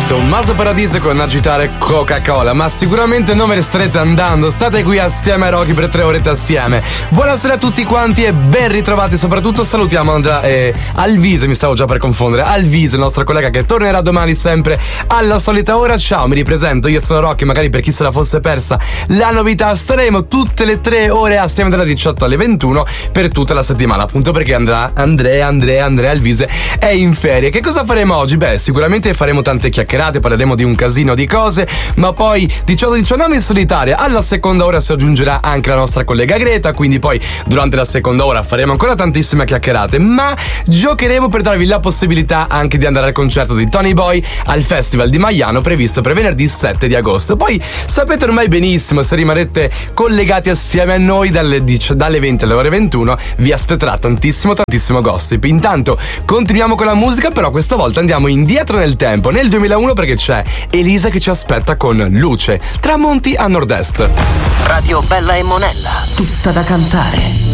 Tommaso Paradiso con Agitare Coca-Cola, ma sicuramente non ve ne starete andando, state qui assieme a Rocky per 3 orette assieme. Buonasera a tutti quanti e ben ritrovati, soprattutto salutiamo già Alvise, mi stavo già per confondere, Alvise, il nostro collega che tornerà domani sempre alla solita ora. Ciao, mi ripresento, io sono Rocky, magari per chi se la fosse persa la novità, staremo tutte le 3 ore assieme dalle 18 alle 21 per tutta la settimana, appunto perché Andrea Alvise è in ferie. Che cosa faremo oggi? Beh, sicuramente faremo tante chiacchierate, parleremo di un casino di cose, ma poi 18-19 in solitaria. Alla seconda ora si aggiungerà anche la nostra collega Greta, quindi poi durante la seconda ora faremo ancora tantissime chiacchierate, ma giocheremo per darvi la possibilità anche di andare al concerto di Tony Boy al Festival di Maiano previsto per venerdì 7 di agosto. Poi sapete ormai benissimo, se rimarrete collegati assieme a noi dalle 20 alle ore 21 vi aspetterà tantissimo gossip. Intanto continuiamo con la musica, però questa volta andiamo indietro nel tempo, nel 2001, perché c'è Elisa che ci aspetta con Luce, Tramonti a nord-est. Radio Bella e Monella, tutta da cantare.